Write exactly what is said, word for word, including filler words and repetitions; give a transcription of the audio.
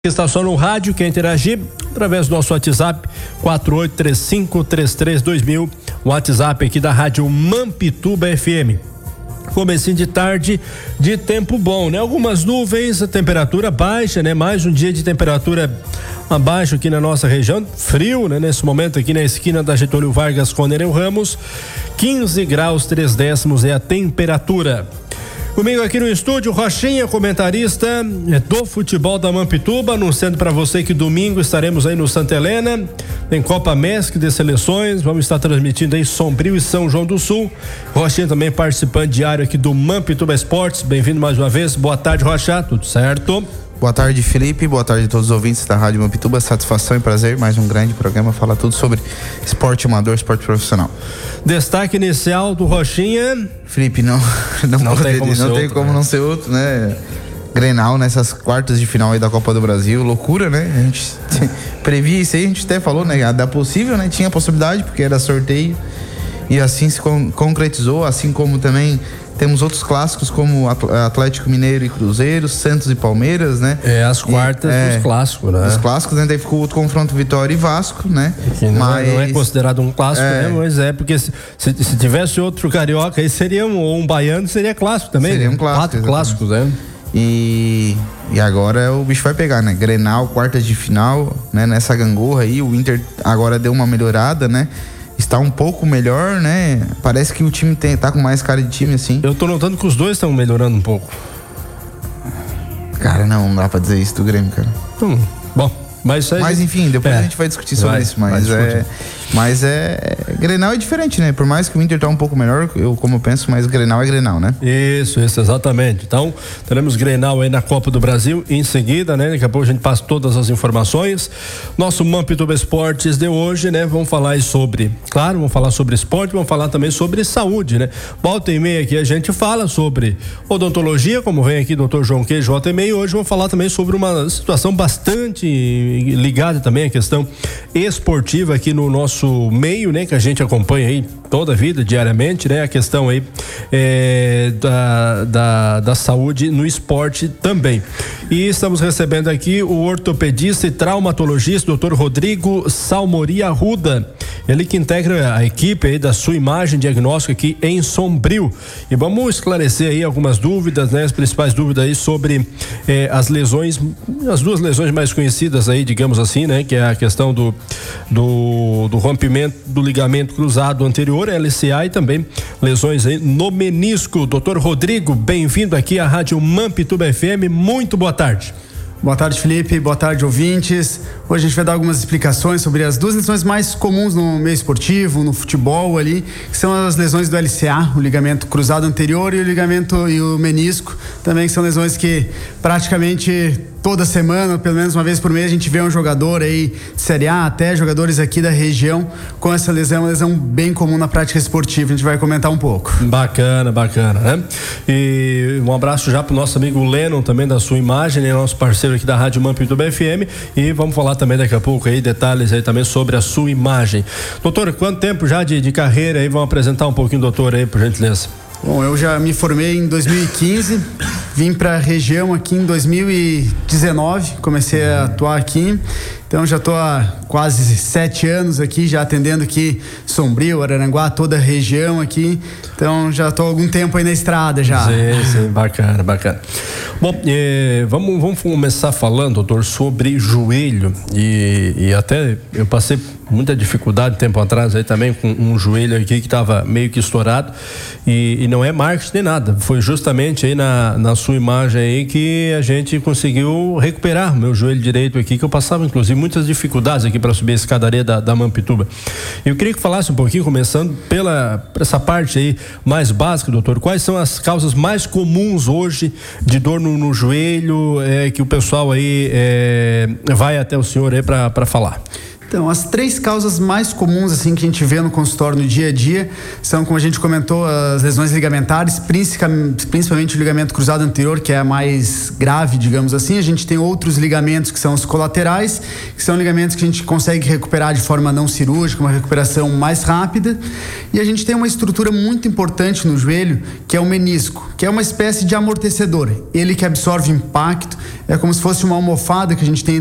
Está só no rádio, quer interagir através do nosso WhatsApp quatro oito três cinco, três três dois mil, o WhatsApp aqui da Rádio Mampituba F M. Comecinho de tarde de tempo bom, né? Algumas nuvens, a temperatura baixa, né? Mais um dia de temperatura abaixo aqui na nossa região, frio, né? Nesse momento aqui na esquina da Getúlio Vargas com Nereu Ramos, quinze graus, três décimos é a temperatura. Comigo aqui no estúdio, Rochinha, comentarista do futebol da Mampituba, anunciando para você que domingo estaremos aí no Santa Helena, em Copa Mesc de Seleções, vamos estar transmitindo aí Sombrio e São João do Sul. Rochinha também participante diário aqui do Mampituba Esportes, bem-vindo mais uma vez, boa tarde, Rocha, tudo certo? Boa tarde, Felipe, boa tarde a todos os ouvintes da Rádio Mampituba, satisfação e prazer, mais um grande programa, falar tudo sobre esporte amador, esporte profissional. Destaque inicial do Rochinha. Felipe, não, não, não poderia, tem como, não ser, tem outro, como né? não ser outro, né? Grenal nessas quartas de final aí da Copa do Brasil, loucura, né? A gente previa isso aí, a gente até falou, né? Da possível, né? Tinha possibilidade, porque era sorteio e assim se con- concretizou, assim como também temos outros clássicos como Atlético Mineiro e Cruzeiro, Santos e Palmeiras, né? É, as quartas e, é, dos clássicos, né? Os clássicos, né? Daí ficou outro confronto Vitória e Vasco, né? Que não, Mas não é considerado um clássico, é, né? Mas é, porque se, se, se tivesse outro carioca aí seria um, ou um baiano, seria clássico também. Seria um né? clássico. Quatro exatamente. clássicos, né? E, e agora o bicho vai pegar, né? Grenal, quartas de final, né? Nessa gangorra aí, o Inter agora deu uma melhorada, né? Está um pouco melhor, né? Parece que o time tem, tá com mais cara de time, assim. Eu tô notando que os dois estão melhorando um pouco. Cara, não, não dá pra dizer isso do Grêmio, cara. Hum, bom, mas isso aí... Mas enfim, depois é, a gente vai discutir sobre vai, isso, mas é... Mas é... Grenal é diferente, né? Por mais que o Inter tá um pouco melhor, eu como eu penso, mas Grenal é Grenal, né? Isso, isso, exatamente. Então, teremos Grenal aí na Copa do Brasil em seguida, né? Daqui a pouco a gente passa todas as informações. Nosso Mampituba Esportes de hoje, né? Vamos falar aí sobre, claro, vamos falar sobre esporte, vamos falar também sobre saúde, né? Volta e meia aqui a gente fala sobre odontologia, como vem aqui o doutor João Queijo, volta e meia, hoje vamos falar também sobre uma situação bastante ligada também à questão esportiva aqui no nosso meio, né, que a gente acompanha aí toda a vida, diariamente, né, a questão aí é, da, da, da saúde no esporte também. E estamos recebendo aqui o ortopedista e traumatologista doutor Rodrigo Salmori Arruda, ele que integra a equipe aí da Sua Imagem Diagnóstica aqui em Sombrio, e vamos esclarecer aí algumas dúvidas, né, as principais dúvidas aí sobre eh, as lesões, as duas lesões mais conhecidas aí, digamos assim, né, que é a questão do do, do rompimento do ligamento cruzado anterior, L C A, e também lesões aí no menisco. doutor Rodrigo, bem-vindo aqui à Rádio Mampituba F M, muito boa tarde. Boa tarde, Felipe, boa tarde, ouvintes. Hoje a gente vai dar algumas explicações sobre as duas lesões mais comuns no meio esportivo, no futebol ali, que são as lesões do L C A, o ligamento cruzado anterior, e o ligamento e o menisco, também que são lesões que praticamente toda semana, pelo menos uma vez por mês, a gente vê um jogador aí de Série A, até jogadores aqui da região com essa lesão, uma lesão bem comum na prática esportiva. A gente vai comentar um pouco. Bacana, bacana, né? E um abraço já pro nosso amigo Lennon, também da Sua Imagem, né? Nosso parceiro aqui da Rádio Mampituba F M, e vamos falar também daqui a pouco aí, detalhes aí também sobre a Sua Imagem. Doutor, quanto tempo já de, de carreira aí? Vamos apresentar um pouquinho, doutor, aí, por gentileza. Bom, eu já me formei em dois mil e quinze, vim para a região aqui em dois mil e dezenove, comecei a atuar aqui, então já estou há quase sete anos aqui, já atendendo aqui Sombrio, Araranguá, toda a região aqui, então já estou há algum tempo aí na estrada já. Sim, sim, bacana, bacana. Bom, eh, vamos, vamos começar falando, doutor, sobre joelho, e, e até eu passei muita dificuldade tempo atrás aí também com um joelho aqui que estava meio que estourado, e, e não é marketing nem nada, foi justamente aí na, na Sua Imagem aí que a gente conseguiu recuperar meu joelho direito aqui, que eu passava inclusive muitas dificuldades aqui para subir a escadaria da, da Mampituba. Eu queria que falasse um pouquinho, começando pela por essa parte aí mais básica, doutor, quais são as causas mais comuns hoje de dor no, no joelho, é, que o pessoal aí é, vai até o senhor aí para falar? Então, as três causas mais comuns assim que a gente vê no consultório no dia a dia são, como a gente comentou, as lesões ligamentares, principalmente o ligamento cruzado anterior, que é a mais grave, digamos assim. A gente tem outros ligamentos que são os colaterais, que são ligamentos que a gente consegue recuperar de forma não cirúrgica, uma recuperação mais rápida. E a gente tem uma estrutura muito importante no joelho, que é o menisco, que é uma espécie de amortecedor. Ele que absorve impacto, é como se fosse uma almofada que a gente tem